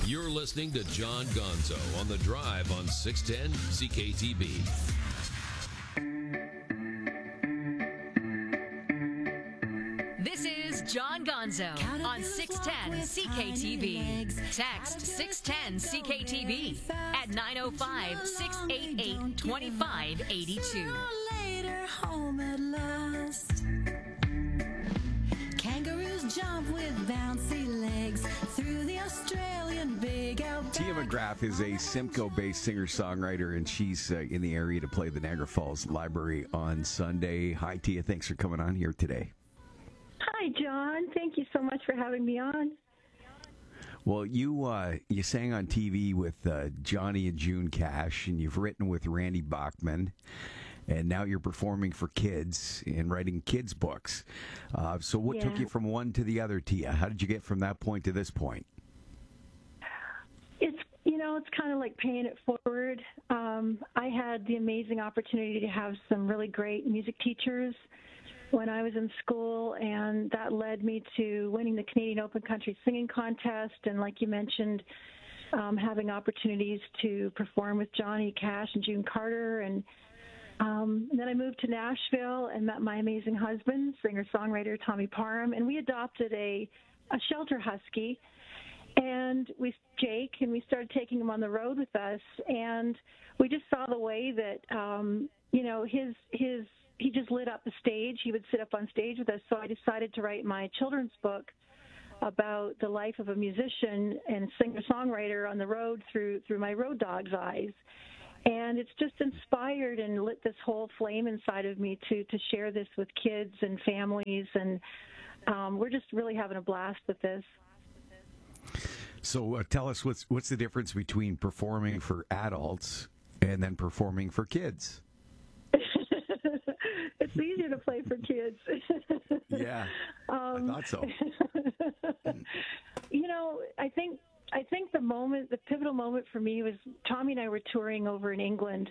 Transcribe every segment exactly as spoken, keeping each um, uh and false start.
You're listening to John Gonzo on The Drive on six ten C K T B. This is John Gonzo on six ten C K T B. Text six ten C K T B at nine oh five, six eight eight, two five eight two. Later home at last. Kangaroos jump with bouncy legs through the Australian big outback. Tia McGrath is a Simcoe-based singer-songwriter, and she's uh, in the area to play the Niagara Falls Library on Sunday. Hi, Tia. Thanks for coming on here today. Hi, John. Thank you so much for having me on. Well, you uh, you sang on T V with uh, Johnny and June Cash, and you've written with Randy Bachman, and now you're performing for kids and writing kids' books. Uh, so what Yeah. took you from one to the other, Tia? How did you get from that point to this point? It's, you know, it's kind of like paying it forward. Um, I had the amazing opportunity to have some really great music teachers when I was in school, and that led me to winning the Canadian Open Country Singing Contest, and like you mentioned, um, having opportunities to perform with Johnny Cash and June Carter. And, um, and then I moved to Nashville and met my amazing husband, singer-songwriter Tommy Parham, and we adopted a, a shelter husky, and we Jake, and we started taking him on the road with us, and we just saw the way that, um, you know, his his he just lit up the stage. He would sit up on stage with us. So I decided to write my children's book about the life of a musician and singer-songwriter on the road through through my road dog's eyes. And it's just inspired and lit this whole flame inside of me to to share this with kids and families. And um, we're just really having a blast with this. So uh, tell us, what's what's the difference between performing for adults and then performing for kids? It's easier to play for kids. Yeah, um, I thought so. You know, I think I think the moment, the pivotal moment for me was Tommy and I were touring over in England,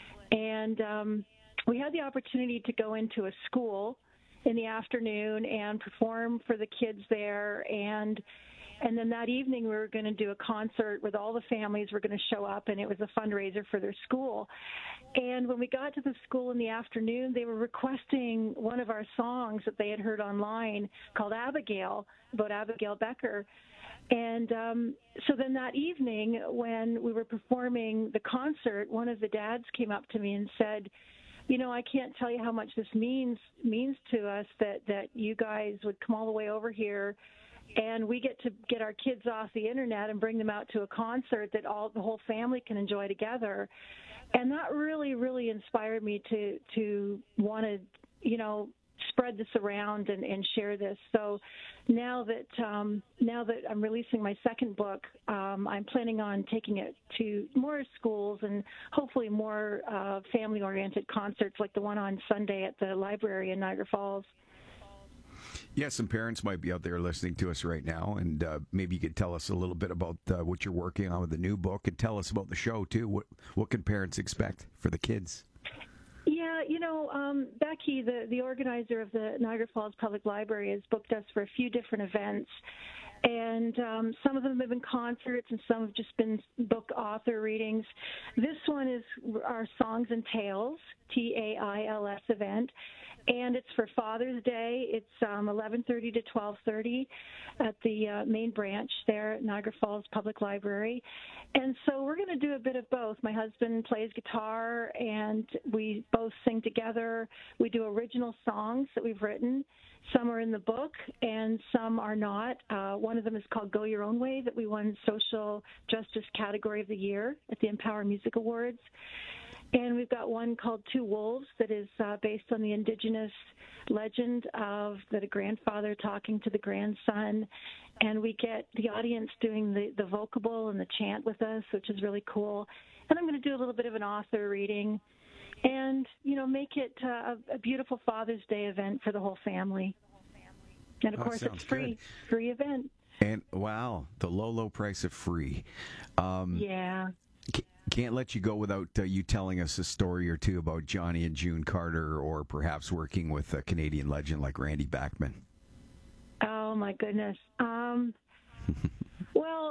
and um, we had the opportunity to go into a school in the afternoon and perform for the kids there. And And then that evening we were going to do a concert with all the families were going to show up, and it was a fundraiser for their school. And when we got to the school in the afternoon, they were requesting one of our songs that they had heard online called Abigail, about Abigail Becker. And um, so then that evening when we were performing the concert, one of the dads came up to me and said, you know, I can't tell you how much this means means to us that, that you guys would come all the way over here, and we get to get our kids off the internet and bring them out to a concert that all the whole family can enjoy together. And that really, really inspired me to to want to, you know, spread this around and, and share this. So now that um, now that I'm releasing my second book, um, I'm planning on taking it to more schools and hopefully more uh, family-oriented concerts like the one on Sunday at the library in Niagara Falls. Yeah, some parents might be out there listening to us right now, and uh, maybe you could tell us a little bit about uh, what you're working on with the new book, and tell us about the show, too. What what can parents expect for the kids? Yeah, you know, um, Becky, the, the organizer of the Niagara Falls Public Library, has booked us for a few different events. And um, some of them have been concerts, and some have just been book author readings. This one is our Songs and Tales, T A I L S event, and it's for Father's Day. It's um, eleven thirty to twelve thirty at the uh, main branch there at Niagara Falls Public Library. And so we're going to do a bit of both. My husband plays guitar, and we both sing together. We do original songs that we've written. Some are in the book, and some are not. Uh, one of them is called Go Your Own Way, that we won Social Justice Category of the Year at the Empower Music Awards. And we've got one called Two Wolves that is uh, based on the Indigenous legend of the grandfather talking to the grandson. And we get the audience doing the, the vocable and the chant with us, which is really cool. And I'm going to do a little bit of an author reading and, you know, make it uh, a, a beautiful Father's Day event for the whole family. And, of Oh, course, it's free, good. free event. And, wow, the low, low price of free. Um, Yeah. Can't let you go without uh, you telling us a story or two about Johnny and June Carter, or perhaps working with a Canadian legend like Randy Bachman. Oh, my goodness. Um, well,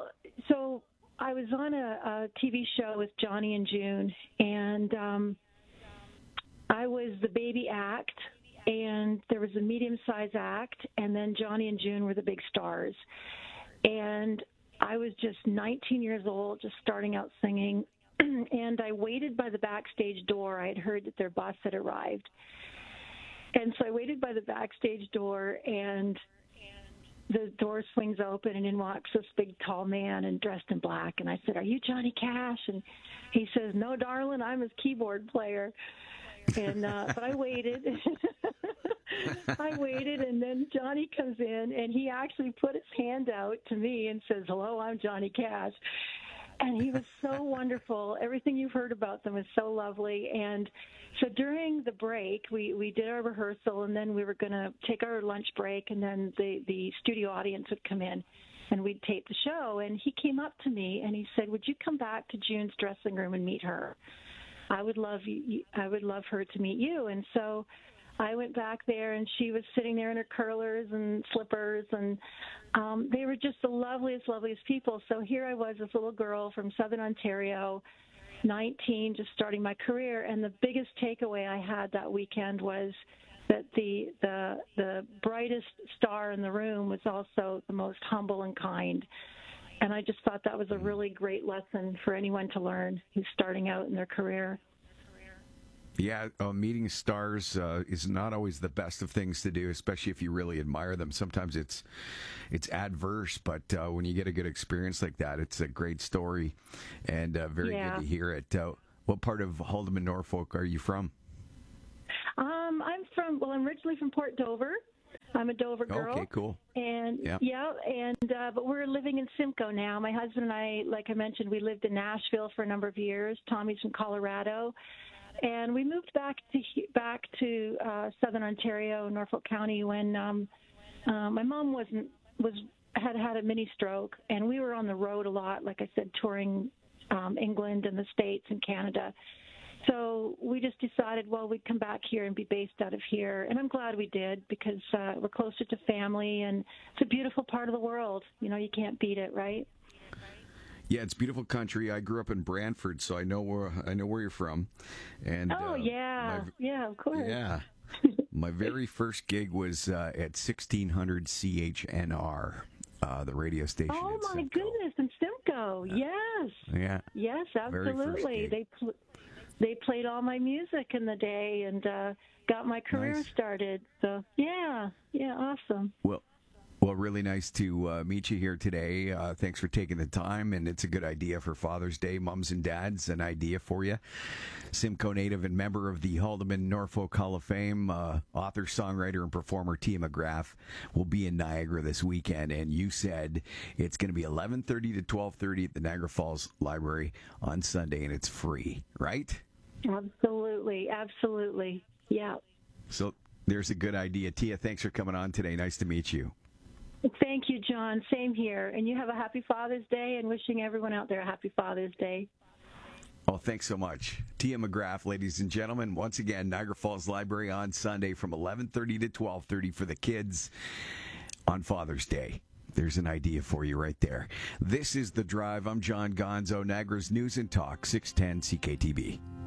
so I was on a, a T V show with Johnny and June, and um, I was the baby act, and there was a medium-sized act, and then Johnny and June were the big stars. And I was just nineteen years old, just starting out singing, and I waited by the backstage door. I had heard that their bus had arrived. And so I waited by the backstage door, and the door swings open, and in walks this big, tall man and dressed in black. And I said, "Are you Johnny Cash?" And he says, "No, darling, I'm his keyboard player." And uh, but I waited. I waited, and then Johnny comes in, and he actually put his hand out to me and says, "Hello, I'm Johnny Cash." And he was so wonderful. Everything you've heard about them is so lovely. And so during the break, we, we did our rehearsal, and then we were going to take our lunch break, and then the, the studio audience would come in, and we'd tape the show. And he came up to me, and he said, "Would you come back to June's dressing room and meet her? I would love you. I would love her to meet you." And so I went back there, and she was sitting there in her curlers and slippers, and um, they were just the loveliest, loveliest people. So here I was, this little girl from Southern Ontario, nineteen, just starting my career, and the biggest takeaway I had that weekend was that the the the brightest star in the room was also the most humble and kind. And I just thought that was a really great lesson for anyone to learn who's starting out in their career. Yeah, uh, meeting stars uh, is not always the best of things to do, especially if you really admire them. Sometimes it's it's adverse, but uh, when you get a good experience like that, it's a great story, and uh, very Yeah. good to hear it. Uh, what part of Haldimand, Norfolk are you from? Um, I'm from, well, I'm originally from Port Dover. I'm a Dover girl. Okay, cool. And Yep. yeah, and uh, but we're living in Simcoe now. My husband and I, like I mentioned, we lived in Nashville for a number of years. Tommy's from Colorado, and we moved back to he- back to uh, Southern Ontario, Norfolk County, when um, uh, my mom wasn't was had had a mini stroke, and we were on the road a lot. Like I said, touring um, England and the States and Canada. So we just decided, well, we'd come back here and be based out of here. And I'm glad we did, because uh, we're closer to family, and it's a beautiful part of the world. You know, you can't beat it, right? Yeah, it's beautiful country. I grew up in Brantford, so I know where I know where you're from. And Oh, uh, yeah. my- Yeah, of course. yeah. My very first gig was uh, at sixteen hundred C H N R, uh, the radio station. Oh, in my Simcoe. goodness, in Simcoe. Yes. Yeah. Yes, Very first absolutely. gig. They pl- they played all my music in the day, and uh, got my career Nice. started. So, yeah. Yeah, awesome. Well, well, really nice to uh, meet you here today. Uh, thanks for taking the time, and it's a good idea for Father's Day. Mums and dads, an idea for you. Simcoe native and member of the Haldimand Norfolk Hall of Fame, uh, author, songwriter, and performer Tia McGrath will be in Niagara this weekend, and you said it's going to be eleven thirty to twelve thirty at the Niagara Falls Library on Sunday, and it's free, right? Absolutely. Absolutely. Yeah. So there's a good idea. Tia, thanks for coming on today. Nice to meet you. Thank you, John. Same here. And you have a happy Father's Day, and wishing everyone out there a happy Father's Day. Oh, thanks so much. Tia McGrath, ladies and gentlemen. Once again, Niagara Falls Library on Sunday from eleven thirty to twelve thirty for the kids on Father's Day. There's an idea for you right there. This is The Drive. I'm John Gonzo, Niagara's News and Talk, six ten C K T B.